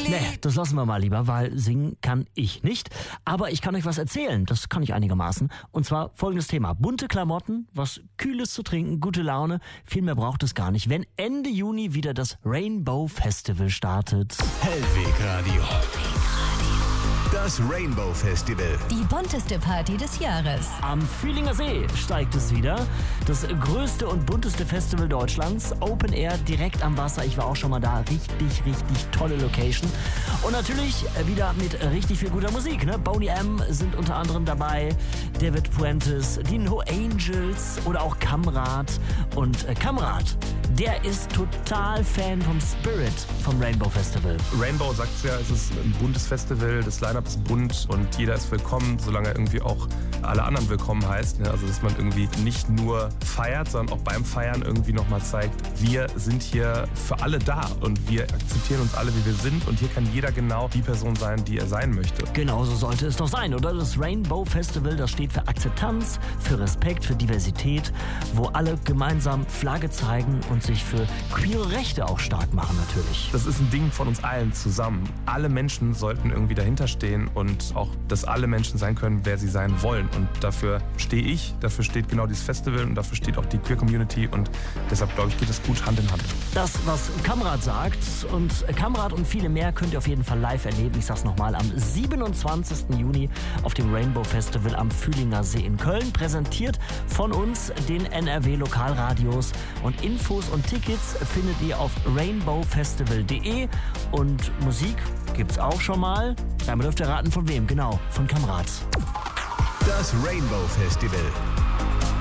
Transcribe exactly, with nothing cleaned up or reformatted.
Nee, das lassen wir mal lieber, weil singen kann ich nicht. Aber ich kann euch was erzählen, das kann ich einigermaßen. Und zwar folgendes Thema. Bunte Klamotten, was Kühles zu trinken, gute Laune. Viel mehr braucht es gar nicht, wenn Ende Juni wieder das Rainbow Festival startet. Hellweg Radio. Das Rainbow Festival. Die bunteste Party des Jahres. Am Fühlinger See steigt es wieder. Das größte und bunteste Festival Deutschlands. Open Air, direkt am Wasser. Ich war auch schon mal da. Richtig, richtig tolle Location. Und natürlich wieder mit richtig viel guter Musik. Ne? Boney M. sind unter anderem dabei. David Puentes, die No Angels oder auch Kamrat. Und äh, Kamrat, der ist total Fan vom Spirit vom Rainbow Festival. Rainbow sagt ja, es ist ein buntes Festival. Das Line-Up ist bunt und jeder ist willkommen, solange er irgendwie auch alle anderen willkommen heißt. Also dass man irgendwie nicht nur feiert, sondern auch beim Feiern irgendwie nochmal zeigt, wir sind hier für alle da und wir akzeptieren uns alle, wie wir sind und hier kann jeder genau die Person sein, die er sein möchte. Genau so sollte es doch sein, oder? Das Rainbow Festival, das steht für Akzeptanz, für Respekt, für Diversität, wo alle gemeinsam Flagge zeigen und sich für queere Rechte auch stark machen natürlich. Das ist ein Ding von uns allen zusammen. Alle Menschen sollten irgendwie dahinter stehen und auch, dass alle Menschen sein können, wer sie sein wollen. Und dafür stehe ich, dafür steht genau dieses Festival und dafür steht auch die Queer-Community und deshalb, glaube ich, geht es gut Hand in Hand. Das, was Kamrat sagt und Kamrat und viele mehr könnt ihr auf jeden Fall live erleben. Ich sag's nochmal, am siebenundzwanzigsten Juni auf dem Rainbow Festival am Fühlinger See in Köln, präsentiert von uns, den N R W-Lokalradios. Und Infos und Tickets findet ihr auf rainbow festival punkt de und Musik gibt's auch schon mal. Damit dürft ihr raten, von wem? Genau, von Kamrat. Das Rainbow Festival.